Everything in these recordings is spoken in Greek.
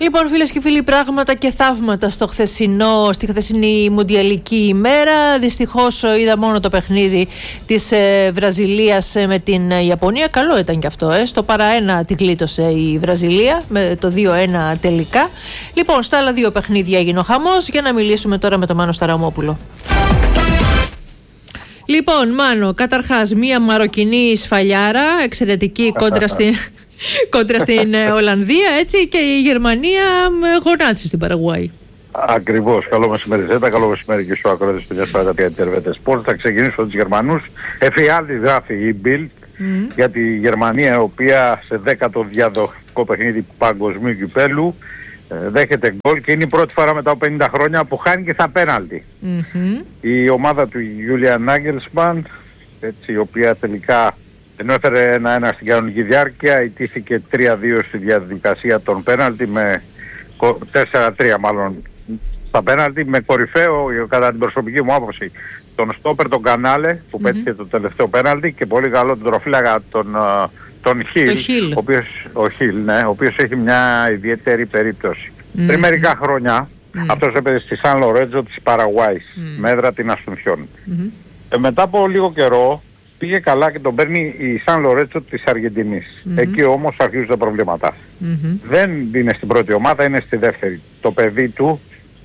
Λοιπόν, φίλες και φίλοι, πράγματα και θαύματα στη χθεσινή μουντιαλική ημέρα. Δυστυχώς είδα μόνο το παιχνίδι της Βραζιλίας με την Ιαπωνία. Καλό ήταν και αυτό. Στο παρά-1 την κλείτωσε η Βραζιλία με το 2-1 τελικά. Λοιπόν, στα άλλα δύο παιχνίδια έγινε ο χαμός. Για να μιλήσουμε τώρα με τον Μάνο Σταραμόπουλο. Λοιπόν, Μάνο, καταρχάς μία μαροκινή σφαλιάρα εξαιρετική κόντρα στην Ολλανδία, έτσι, και η Γερμανία γονάτισε στην Παραγουάη. Ακριβώς. Καλό μεσημέρι Ζέτα, καλό μεσημέρι και στους ακροατές του 943 Ιντερβέτες. Πώς θα ξεκινήσω τους Γερμανούς. Εφιάλτη γράφει η Bild για τη Γερμανία, η οποία σε 10ο διαδοχικό παιχνίδι παγκοσμίου κυπέλου δέχεται γκολ και είναι η πρώτη φορά μετά από 50 χρόνια που χάνει και στα πέναλτι. Η ομάδα του Julian Nagelsmann, έτσι, η οποία τελικά ενώ έφερε 1-1 στην κανονική διάρκεια, ιτήθηκε 3-2 στη διαδικασία των πέναλτι, με 4-3 μάλλον στα πέναλτι, με κορυφαίο κατά την προσωπική μου άποψη τον στόπερ τον Κανάλε που πέτυχε το τελευταίο πέναλτι και πολύ καλό τον τροφύλακα τον Χιλ, ο οποίος έχει μια ιδιαίτερη περίπτωση. Πριν μερικά χρόνια αυτός έπαιζε στη Σαν Λορέτζο της Παραγουάης με έδρα την Αστουνθιόν. Μετά από λίγο καιρό πήγε καλά και τον παίρνει η Σαν Λορέτσο της Αργεντινής. Εκεί όμως αρχίζουν τα προβλήματά. Δεν είναι στην πρώτη ομάδα, είναι στη δεύτερη. Το παιδί του,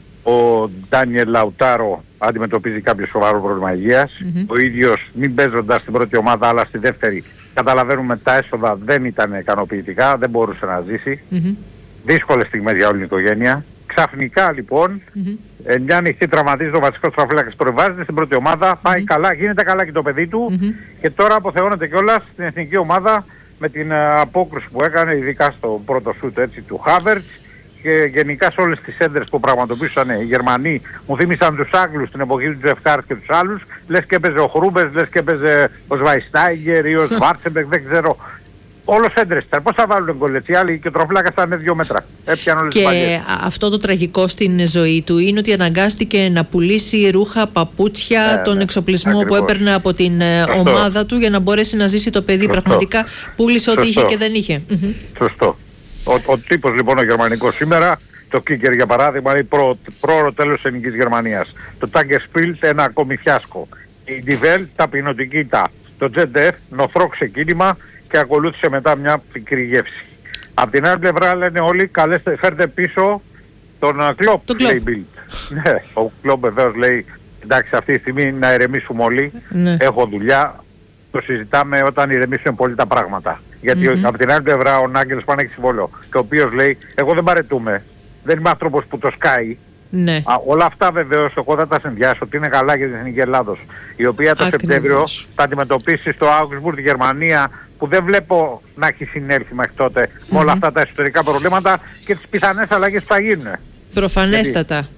ο Ντάνιελ Λαουτάρο, αντιμετωπίζει κάποιο σοβαρό πρόβλημα υγείας. Ο ίδιος, μην παίζοντας στην πρώτη ομάδα αλλά στη δεύτερη, καταλαβαίνουμε τα έσοδα δεν ήταν ικανοποιητικά, δεν μπορούσε να ζήσει. Δύσκολες στιγμές για όλη την οικογένεια. Ξαφνικά λοιπόν, μια νυχτή τραυματίζει ο βασικός τροφύλακας, προεβάζεται στην πρώτη ομάδα, πάει καλά, γίνεται καλά και το παιδί του και τώρα αποθεώνεται κιόλας στην εθνική ομάδα με την απόκρουση που έκανε, ειδικά στο πρώτο σούτ έτσι του Χάβερτς και γενικά σε όλες τις έντρες που πραγματοποιούσαν οι Γερμανοί. Μου θύμισαν τους Άγγλους στην εποχή του Τζεφκάρτ και τους άλλους, λες και έπαιζε ο Χρούμπερς, λες και έπαιζε ο Σβαϊστάιγκερ ή ο Σβάρτσεμπεκ, δεν ξέρω. Όλος έντρες ήταν. Πώς θα βάλουν γκολ έτσι? Άλλοι και ο τροφλάκας ήταν 2 μέτρα. Έπιαν όλες τις παλιές. Και αυτό το τραγικό στην ζωή του είναι ότι αναγκάστηκε να πουλήσει ρούχα, παπούτσια, τον εξοπλισμό που έπαιρνε από την ομάδα του για να μπορέσει να ζήσει το παιδί. Πραγματικά πούλησε ό,τι είχε και δεν είχε. Σωστό. Ο τύπος λοιπόν ο γερμανικός σήμερα, το Κίκερ για παράδειγμα, είναι πρόωρο τέλος της ελληνικής Γερμανίας. Το Τάγκεσπιλτ ένα ακόμη φιάσκο. Η Ντιβέλ ταπεινωτική ήττα. Το ZDF νοθρό ξεκίνημα και ακολούθησε μετά μια πικρή γεύση. Απ' την άλλη πλευρά λένε όλοι, φέρτε πίσω τον Κλοπ, λέει η Bild. Ναι, ο Κλοπ βεβαίως λέει, εντάξει αυτή τη στιγμή να ηρεμήσουμε όλοι, έχω δουλειά, το συζητάμε όταν ηρεμήσουν πολύ τα πράγματα. Γιατί απ' την άλλη πλευρά ο Nagelsmann έχει συμβόλαιο και ο οποίος λέει, εγώ δεν παρετούμε, δεν είμαι άνθρωπος που το σκάει. Ναι. Όλα αυτά βεβαίως εγώ θα τα συνδυάσω ότι είναι καλά για την Εθνική Ελλάδος, η οποία το Σεπτέμβριο θα αντιμετωπίσει στο Augsburg τη Γερμανία, που δεν βλέπω να έχει συνέλθει μέχρι τότε με όλα αυτά τα εσωτερικά προβλήματα και τις πιθανές αλλαγές που θα γίνουν. Προφανέστατα.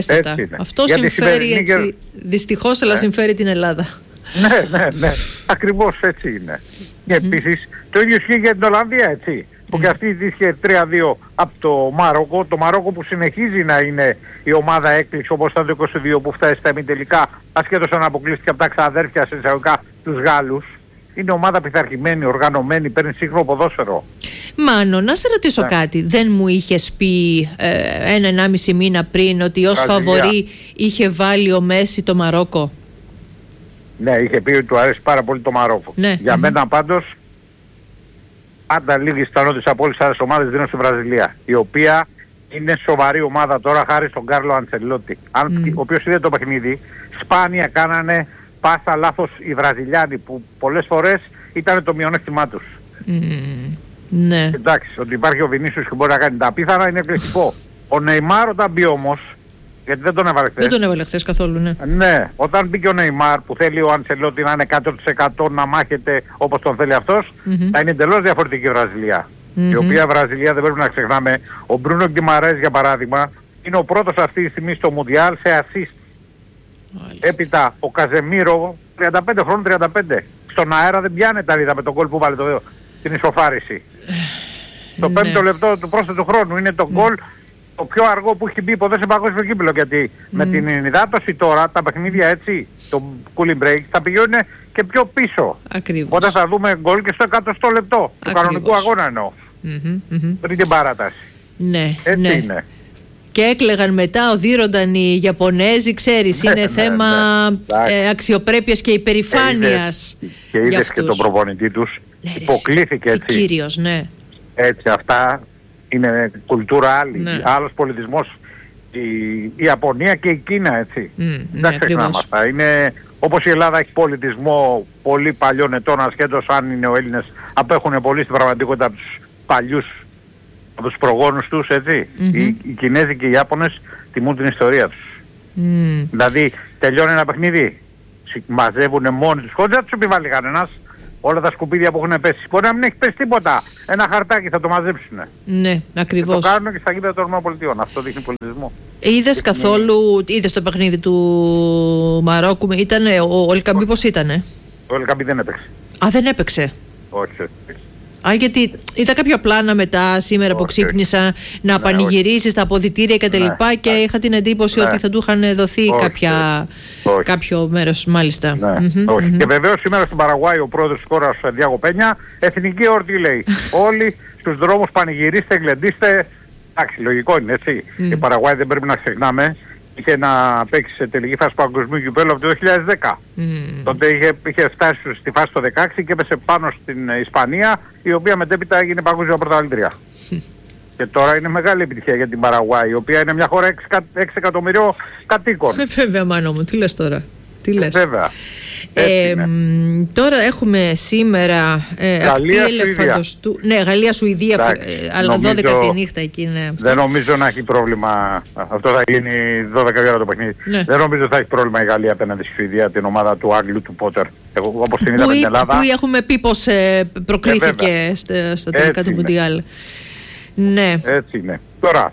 Αυτό συμφέρει έτσι, δυστυχώς, αλλά συμφέρει την Ελλάδα. Ναι. Ακριβώς έτσι είναι. Και επίσης το ίδιο ισχύει για την Ολλανδία, έτσι. Που και αυτή είχε 3-2 από το Μαρόκο. Το Μαρόκο που συνεχίζει να είναι η ομάδα έκπληξη όπως ήταν το 22 που φτάσει στα ημιτελικά, ασχέτως αν αποκλείστηκε από τα ξαδέρφια σε εισαγωγικά τους Γάλλους. Είναι ομάδα πειθαρχημένη, οργανωμένη, παίρνει σύγχρονο ποδόσφαιρο. Μάνο, να σε ρωτήσω κάτι. Δεν μου είχες πει 1,5 μήνα πριν ότι ως φαβορί είχε βάλει ο Μέση το Μαρόκο? Ναι, είχε πει ότι του αρέσει πάρα πολύ το Μαρόκο. Για μένα πάντως, πάντα λίγη στανότης από όλες τις άλλες ομάδες δίνω στη Βραζιλία, η οποία είναι σοβαρή ομάδα τώρα χάρη στον Κάρλο Αντσελότη. Ο οποίος είδε το παιχνίδι, σπάνια κάνανε πάσα λάθος οι Βραζιλιάνοι που πολλές φορές ήταν το μειονέκτημά τους. Ναι. Εντάξει, ότι υπάρχει ο Βινίσιος και μπορεί να κάνει τα απίθανα είναι εκπληκτικό. Ο Νεϊμάρ όταν μπει όμως, γιατί δεν τον έβαλε χθες. Δεν τον έβαλε χθες καθόλου, ναι. Ναι, όταν μπήκε ο Νεϊμάρ που θέλει ο Αντσελότη να είναι 100% να μάχεται όπως τον θέλει αυτός, θα είναι εντελώς διαφορετική η Βραζιλία. Η οποία Βραζιλία δεν πρέπει να ξεχνάμε. Ο Μπρούνο Γκιμαρές για παράδειγμα είναι ο πρώτος αυτή τη στιγμή στο Μουντιάλ σε assist. Έπειτα ο Καζεμίρο 35 χρόνων 35. Στον αέρα δεν πιάνε τα ρίδα με τον γκολ που βάλε την ισοφάριση. Το 5ο λεπτό του πρόσθετου χρόνου είναι το γκολ το πιο αργό που έχει μπει ποτέ σε παγκόσμιο κύπελλο. Γιατί με την υδάτωση τώρα τα παιχνίδια έτσι, το cooling break, θα πηγαίνουν και πιο πίσω. Ακριβώς. Οπότε θα δούμε γκολ και στο 100 λεπτό του κανονικού αγώνα εννοώ. Πριν την παράταση. Ναι, Έτσι ναι. είναι. Και έκλαιγαν μετά, οδύρονταν οι Ιαπωνέζοι, ξέρεις, είναι θέμα αξιοπρέπειας και υπερηφάνειας. Και είδες και τον προπονητή τους, υποκλήθηκε έτσι. Κύριος, ναι. Έτσι, αυτά είναι κουλτούρα άλλη, άλλος πολιτισμός. Η Ιαπωνία και η Κίνα, έτσι. Δεν ξεχνάμε αυτά. Είναι, όπως η Ελλάδα έχει πολιτισμό πολύ παλιών ετών, ασχέτως αν είναι ο Έλληνες, απέχουν πολύ στην πραγματικότητα από τους παλιούς, από τους προγόνους τους, έτσι. Οι Κινέζοι και οι Ιάπωνες τιμούν την ιστορία τους. Δηλαδή, τελειώνει ένα παιχνίδι, μαζεύουν μόνοι τους, χωρίς να τους επιβάλλει κανένας, όλα τα σκουπίδια που έχουν πέσει. Μπορεί να μην έχει πέσει τίποτα. Ένα χαρτάκι θα το μαζέψουν. Ναι, ακριβώς. Και το κάνουν και στα γήπεδα των ΗΠΑ. Αυτό δείχνει πολιτισμό. Είδες καθόλου, είδες το παιχνίδι του Μαρόκου, ο Ελκαμπή πώς ήτανε? Ο Ελκαμπή δεν έπαιξε. Α, δεν έπαιξε. Όχι. Α, γιατί είδα κάποια πλάνα μετά σήμερα που ξύπνησα να πανηγυρίσει στα αποδυτήρια και τα λοιπά και είχα την εντύπωση ότι θα του είχαν δοθεί κάποιο μέρος, μάλιστα. Όχι. Και βεβαίως σήμερα στην Παραγουάη ο πρόεδρος της χώρας, Διάγο Πένια, εθνική όρτη λέει. Όλοι στους δρόμους πανηγυρίστε, γλεντίστε. Εντάξει, λογικό είναι, έτσι. Η Παραγουάη, δεν πρέπει να ξεχνάμε, είχε να παίξει σε τελική φάση παγκοσμίου κυπέλλου από το 2010. Τότε είχε φτάσει στη φάση το 2016 και έπεσε πάνω στην Ισπανία, η οποία μετέπειτα έγινε παγκόσμια πρωταθλήτρια. Και τώρα είναι μεγάλη επιτυχία για την Παραγουάη, η οποία είναι μια χώρα 6 εκατομμυρίων κατοίκων. Βέβαια, μάνο μου, τι λες τώρα? Τι λες? Βέβαια. Τώρα έχουμε σήμερα ακτή ελεφαντοστού. Ναι, Γαλλία-Σουηδία, αλλά 12 τη νύχτα εκεί είναι. Δεν νομίζω να έχει πρόβλημα. Αυτό θα γίνει 12 ώρα το παιχνίδι. Ναι. Δεν νομίζω θα έχει πρόβλημα η Γαλλία απέναντι στη Σουηδία, την ομάδα του Άγγλου, του Πότερ. Όπως την είδαμε στην Ελλάδα. Που έχουμε πει πως προκρίθηκε στα τελικά του Μουντιάλ. Ναι. Έτσι είναι. Τώρα,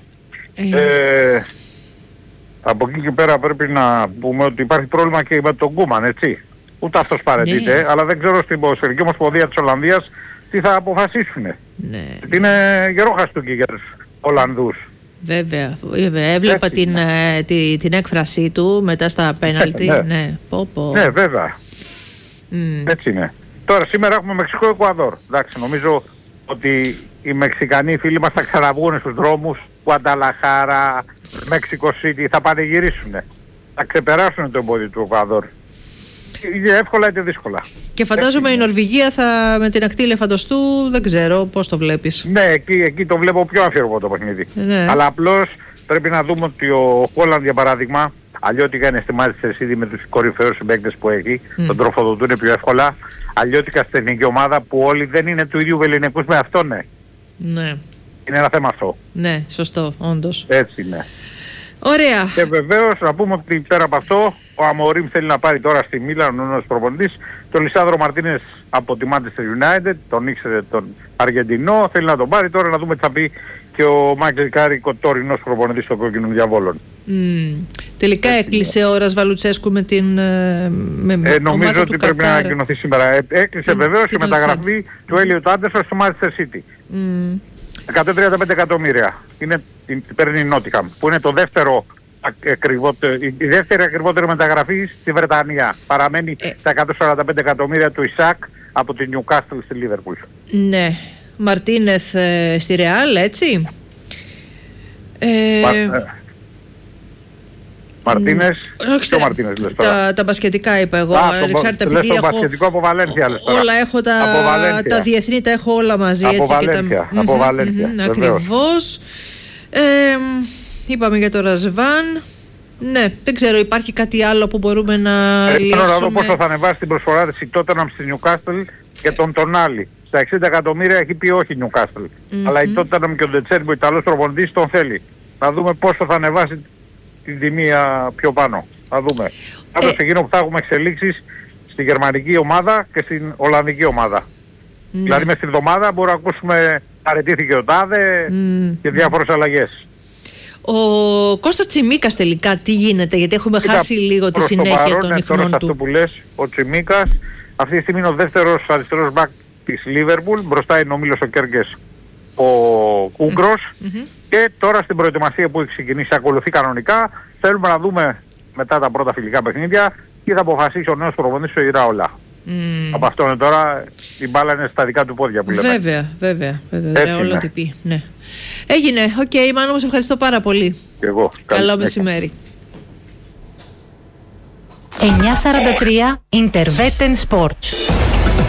από εκεί και πέρα πρέπει να πούμε ότι υπάρχει πρόβλημα και με τον Κούμαν, έτσι. Ούτε αυτός παρετείται, αλλά δεν ξέρω στην Ποδοσφαιρική Ομοσπονδία της Ολλανδίας τι θα αποφασίσουν. Ναι. Γιατί είναι γερόχαστούκι για τους Ολλανδούς. Βέβαια. Έβλεπα την έκφρασή του μετά στα πέναλτι. Ναι, ναι, βέβαια. Έτσι είναι. Τώρα σήμερα έχουμε Μεξικό-Εκουαδόρ. Εντάξει, νομίζω ότι οι Μεξικανοί φίλοι μας θα ξαναβγούν στους δρόμους, Γουανταλαχάρα, Μέξικο Σίτι, θα πανηγυρίσουν. Θα ξεπεράσουν το εμπόδιο του Εκουαδόρ. Είτε εύκολα είτε δύσκολα. Και φαντάζομαι η Νορβηγία με την ακτή ελεφαντοστού, δεν ξέρω πώς το βλέπεις. Ναι, εκεί το βλέπω πιο αφιερωμένο το παιχνίδι. Ναι. Αλλά απλώς πρέπει να δούμε ότι ο Χόλαντ, για παράδειγμα, αλλιώτικα είναι στη Manchester City με τους κορυφαίους συμπαίκτες που έχει, τον τροφοδοτούν πιο εύκολα. Αλλιώτικα στην εθνική ομάδα που όλοι δεν είναι του ίδιου βεληνικούς με αυτόν, ναι. Ναι. Είναι ένα θέμα αυτό. Ναι, σωστό, όντως. Έτσι είναι. Ωραία. Και βεβαίως να πούμε ότι πέρα από αυτό, ο Αμορίμ θέλει να πάρει τώρα στη Μίλαν ο νέος προπονητής, τον Λισάνδρο Μαρτίνες από τη Manchester United, τον ήξερε τον Αργεντινό, θέλει να τον πάρει. Τώρα να δούμε τι θα πει και ο Μάικλ Κάρικ, ο τωρινός προπονητής των Κόκκινων Διαβόλων. Τελικά έκλεισε ο Ρασβαλουτσέσκου με την νομίζω ότι πρέπει να ανακοινωθεί σήμερα. Έκλεισε βεβαίως η μεταγραφή του Έλιοτ Άντερσον στο Manchester City. 135 εκατομμύρια. Παίρνει η Νότιχαμ, που είναι το δεύτερο η δεύτερη ακριβότερη μεταγραφή στη Βρετανία. Παραμένει τα 145 εκατομμύρια του Ισακ από την Νιουκάστλ στη Λίβερπουλ. Ναι. Μαρτίνεθ στη Ρεάλ, έτσι. Μαρτίνες, ποιο Μαρτίνες λες τώρα? Τα μπασκετικά είπα εγώ. Λες το μπασκετικό από Βαλένθια λες τώρα. Όλα έχω τα διεθνή, τα έχω όλα μαζί. Από Βαλένθια. Ακριβώς. Είπαμε για το Ρασβάν. Ναι, δεν ξέρω, υπάρχει κάτι άλλο που μπορούμε να λύσουμε? Θέλω να δω πόσο θα ανεβάσει την προσφορά της η Τότεναμ στη Νιουκάστλ και τον Τονάλι. Στα 60 εκατομμύρια έχει πει όχι η Νιουκάστλ. Αλλά η Τότεναμ και ο Ντετσέρμπο, ο Ιταλός προπονητής, τον θέλει. Να δούμε πόσο θα ανεβάσει την τιμή πιο πάνω. Θα δούμε. Πάντως εκείνο που θα έχουμε εξελίξεις στη γερμανική ομάδα και στην ολλανδική ομάδα. Δηλαδή μες στην εβδομάδα μπορούμε να ακούσουμε αρετήθηκε ο τάδε και διάφορες αλλαγές. Ο Κώστας Τσιμίκας τελικά τι γίνεται? Γιατί έχουμε χάσει λίγο τη συνέχεια των ιχνών του. Αυτό που λες, ο Τσιμίκας αυτή τη στιγμή είναι ο δεύτερος αριστερός μπακ της Λίβερπουλ. Μπροστά είναι ο Μίλος ο Κέρκες, ο Ούγκρος. Και τώρα στην προετοιμασία που έχει ξεκινήσει, ακολουθεί κανονικά. Θέλουμε να δούμε μετά τα πρώτα φιλικά παιχνίδια και θα αποφασίσει ο νέος προπονητής ο Ιράολα. Από αυτόν τώρα η μπάλα είναι στα δικά του πόδια που λέμε. Βέβαια. Όλα τι πει. Ναι. Έγινε. Οκ, Μάνο μου, σε ευχαριστώ πάρα πολύ. Και εγώ. Καλό μεσημέρι. 9:43 Interveten Sports.